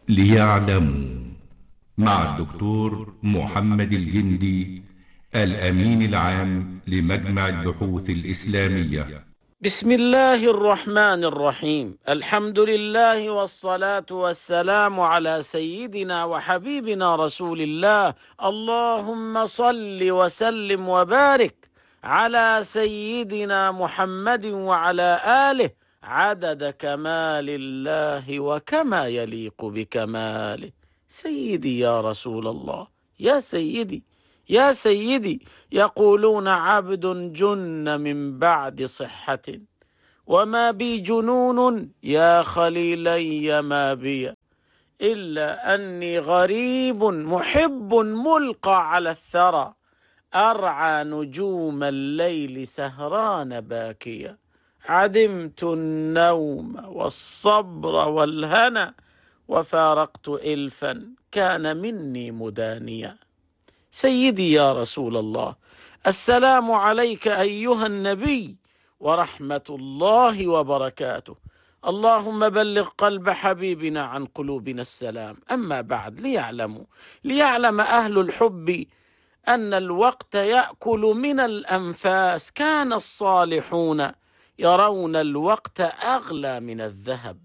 ليعلموا مع الدكتور محمد الجندي، الأمين العام لمجمع البحوث الإسلامية. بسم الله الرحمن الرحيم. الحمد لله والصلاة والسلام على سيدنا وحبيبنا رسول الله. اللهم صل وسلم وبارك على سيدنا محمد وعلى آله عدد كمال الله وكما يليق بكماله. سيدي يا رسول الله، يا سيدي يا سيدي، يقولون عبد جن من بعد صحة، وما بي جنون يا خليلي ما بي، إلا أني غريب محب ملقى على الثرى، أرعى نجوم الليل سهران باكيا، عدمت النوم والصبر والهنا، وفارقت إلفا كان مني مدانيا. سيدي يا رسول الله، السلام عليك أيها النبي ورحمة الله وبركاته. اللهم بلغ قلب حبيبنا عن قلوبنا السلام. أما بعد، ليعلم أهل الحب أن الوقت يأكل من الأنفاس. كان الصالحون يرون الوقت أغلى من الذهب،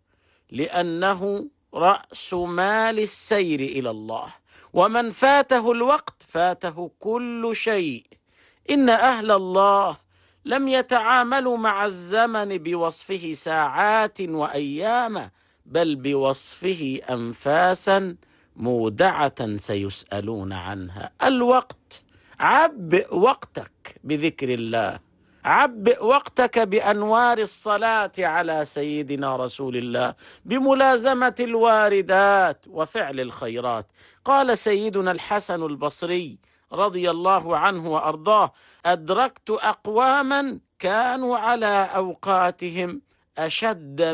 لأنه رأس مال السير إلى الله، ومن فاته الوقت فاته كل شيء. إن أهل الله لم يتعاملوا مع الزمن بوصفه ساعات وأيام، بل بوصفه أنفاسا مودعة سيسألون عنها. الوقت، عبئ وقتك بذكر الله، عبئ وقتك بأنوار الصلاة على سيدنا رسول الله، بملازمة الواردات وفعل الخيرات. قال سيدنا الحسن البصري رضي الله عنه وأرضاه: أدركت أقواما كانوا على أوقاتهم أشد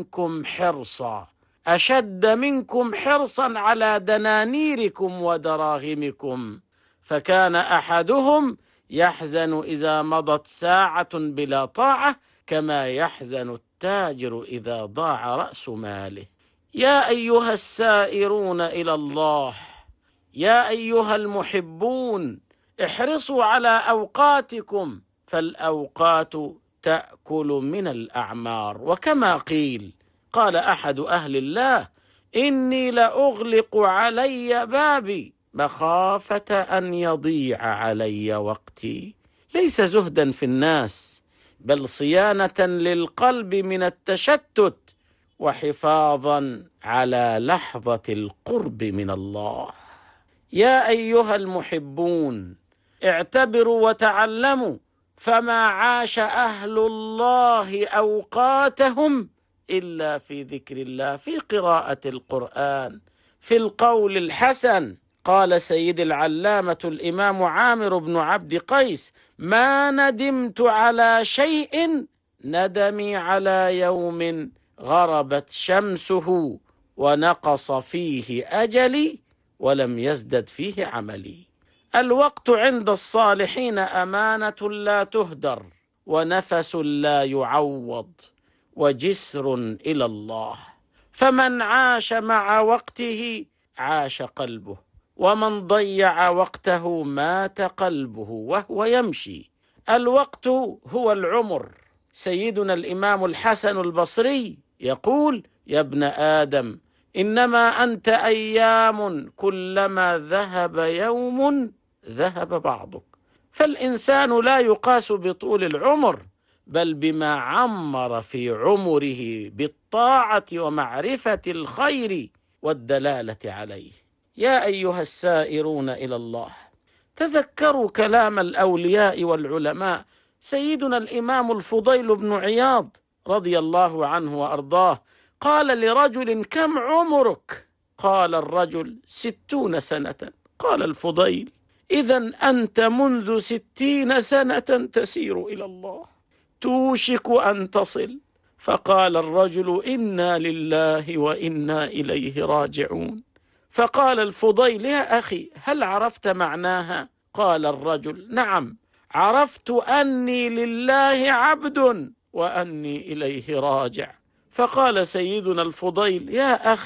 منكم حرصا على دنانيركم ودراهمكم، فكان أحدهم يحزن إذا مضت ساعة بلا طاعة، كما يحزن التاجر إذا ضاع رأس ماله. يا أيها السائرون إلى الله، يا أيها المحبون، احرصوا على أوقاتكم، فالأوقات تأكل من الأعمار. وكما قال أحد أهل الله: إني لأغلق علي بابي مخافة أن يضيع علي وقتي. ليس زهدا في الناس، بل صيانة للقلب من التشتت، وحفاظا على لحظة القرب من الله. يا أيها المحبون، اعتبروا وتعلموا، فما عاش أهل الله أوقاتهم إلا في ذكر الله، في قراءة القرآن، في القول الحسن. قال سيد العلامة الإمام عامر بن عبد قيس: ما ندمت على شيء ندمي على يوم غربت شمسه ونقص فيه أجلي ولم يزدد فيه عملي. الوقت عند الصالحين أمانة لا تهدر، ونفس لا يعوض، وجسر إلى الله. فمن عاش مع وقته عاش قلبه، ومن ضيع وقته مات قلبه وهو يمشي. الوقت هو العمر. سيدنا الإمام الحسن البصري يقول: يا ابن آدم، إنما أنت أيام، كلما ذهب يوم ذهب بعضك. فالإنسان لا يقاس بطول العمر، بل بما عمر في عمره بالطاعة ومعرفة الخير والدلالة عليه. يا أيها السائرون إلى الله، تذكروا كلام الأولياء والعلماء. سيدنا الإمام الفضيل بن عياض رضي الله عنه وأرضاه قال لرجل: كم عمرك؟ قال الرجل: 60 سنة. قال الفضيل: إذن أنت منذ 60 سنة تسير إلى الله، توشك أن تصل. فقال الرجل: إنا لله وإنا إليه راجعون. فقال الفضيل: يا أخي، هل عرفت معناها؟ قال الرجل: نعم، عرفت أني لله عبد وأني إليه راجع. فقال سيدنا الفضيل: يا أخي،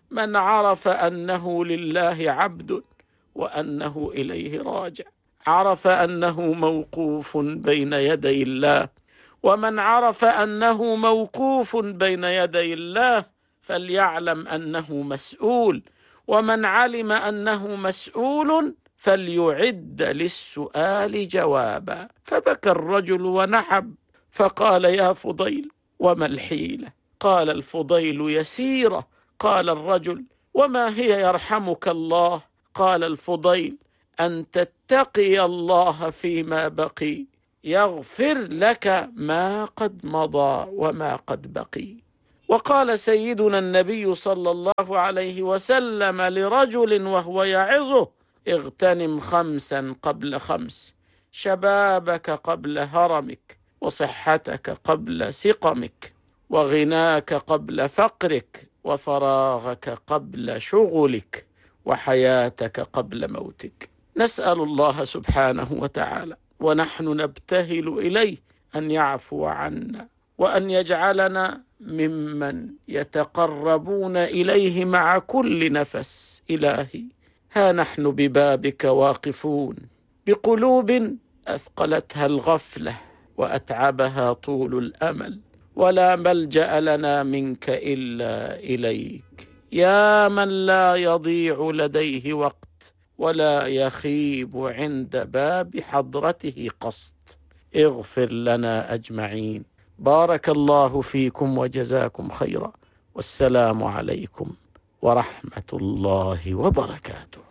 من عرف أنه لله عبد وأنه إليه راجع، عرف أنه موقوف بين يدي الله. ومن عرف أنه موقوف بين يدي الله فليعلم أنه مسؤول، ومن علم أنه مسؤول فليعد للسؤال جوابا. فبكى الرجل ونحب، فقال: يا فضيل، وما الحيلة؟ قال الفضيل: يسيرة. قال الرجل: وما هي يرحمك الله؟ قال الفضيل: أن تتقي الله فيما بقي يغفر لك ما قد مضى وما قد بقي. وقال سيدنا النبي صلى الله عليه وسلم لرجل وهو يعظه: اغتنم 5 قبل 5، شبابك قبل هرمك، وصحتك قبل سقمك، وغناك قبل فقرك، وفراغك قبل شغلك، وحياتك قبل موتك. نسأل الله سبحانه وتعالى ونحن نبتهل إليه أن يعفو عنا، وأن يجعلنا ممن يتقربون إليه مع كل نفس. إلهي، ها نحن ببابك واقفون، بقلوب أثقلتها الغفلة وأتعبها طول الأمل، ولا ملجأ لنا منك إلا إليك، يا من لا يضيع لديه وقت ولا يخيب عند باب حضرته قصد. اغفر لنا أجمعين. بارك الله فيكم وجزاكم خيرا، والسلام عليكم ورحمة الله وبركاته.